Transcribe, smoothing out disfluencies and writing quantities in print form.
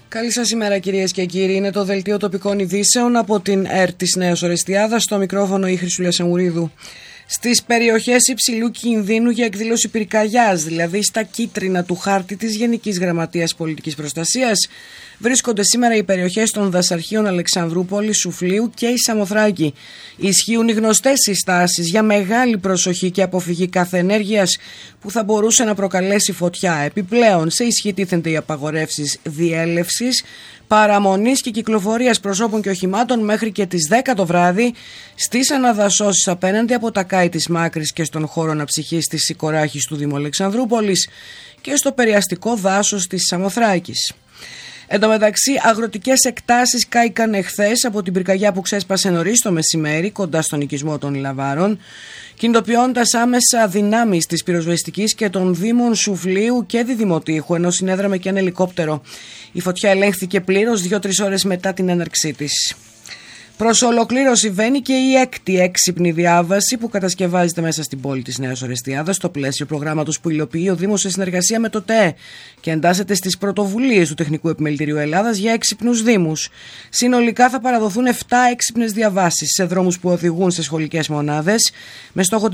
Καλή σας ημέρα κυρίες και κύριοι. Είναι το δελτίο τοπικών ειδήσεων από την ΕΡΤ της Νέας Ορεστιάδας. Στο μικρόφωνο η Χρυσούλα Σεμουρίδου. Στις περιοχές υψηλού κινδύνου για εκδήλωση πυρκαγιάς, δηλαδή στα κίτρινα του χάρτη της Γενικής Γραμματείας Πολιτικής Προστασίας, βρίσκονται σήμερα οι περιοχές των δασαρχείων Αλεξανδρούπολης, Σουφλίου και η Σαμοθράκη. Ισχύουν οι γνωστές συστάσεις για μεγάλη προσοχή και αποφυγή κάθε ενέργειας που θα μπορούσε να προκαλέσει φωτιά. Επιπλέον, σε ισχύ τίθενται οι απαγορεύσεις διέλευσης, παραμονής και κυκλοφορίας προσώπων και οχημάτων μέχρι και τις 10 το βράδυ στις αναδασώσεις απέναντι από τα Κάη της Μάκρης και στον χώρο αναψυχής της Σικοράχης του Δήμου Αλεξανδρούπολης και στο περιαστικό δάσος της Σαμοθράκης. Εν τω μεταξύ, αγροτικές εκτάσεις κάηκαν εχθές από την πυρκαγιά που ξέσπασε νωρίς το μεσημέρι κοντά στον οικισμό των Λαβάρων, κινητοποιώντας άμεσα δυνάμεις της πυροσβεστικής και των Δήμων Σουφλίου και Διδημοτήχου, ενώ συνέδραμε και ένα ελικόπτερο. Η φωτιά ελέγχθηκε πλήρως 2-3 ώρες μετά την έναρξή της. Προς ολοκλήρωση βαίνει και η έκτη έξυπνη διάβαση που κατασκευάζεται μέσα στην πόλη της Νέας Ορεστιάδας στο πλαίσιο προγράμματος που υλοποιεί ο Δήμος σε συνεργασία με το ΤΕΕ και εντάσσεται στις πρωτοβουλίες του Τεχνικού Επιμελητηρίου Ελλάδας για έξυπνους Δήμους. Συνολικά θα παραδοθούν 7 έξυπνες διαβάσεις σε δρόμους που οδηγούν σε σχολικές μονάδες με στόχο